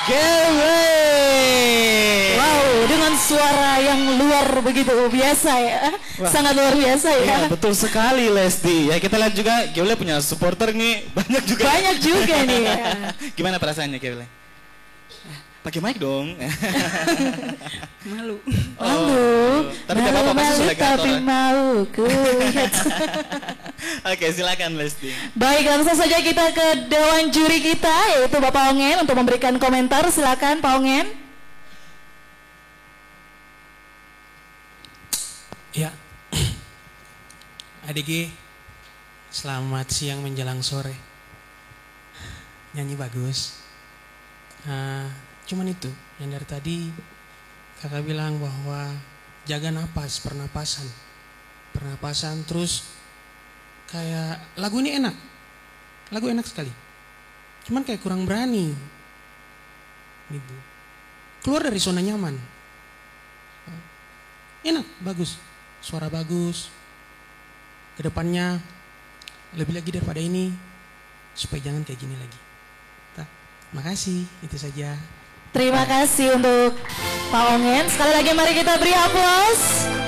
Gewe. Wow, dengan suara yang luar begitu biasa ya. Wah. Sangat luar biasa ya. Iya, betul sekali Lesti. Ya kita lihat juga Gewe punya supporter nih banyak juga. Banyak juga nih. Ya. Gimana perasaannya Gewe? Pakai mic dong. Malu. Oh, tapi gak apa-apa pasti sudah tapi gator. mau ku. Oke, silakan Lesti. Baik, langsung saja kita ke dewan juri kita, yaitu Bapak Ongen untuk memberikan komentar. Silakan Pak Ongen. Ya, ADG, selamat siang menjelang sore. Nyanyi bagus. Cuman itu yang dari tadi kakak bilang bahwa jaga napas, pernapasan terus kayak lagu ini enak, lagu enak sekali. Cuman kayak kurang berani, gitu. Keluar dari zona nyaman. Enak, bagus, suara bagus. Kedepannya lebih lagi daripada ini supaya jangan kayak gini lagi. Makasih, itu saja. Terima kasih untuk Pak Ongen. Sekali lagi mari kita beri aplaus.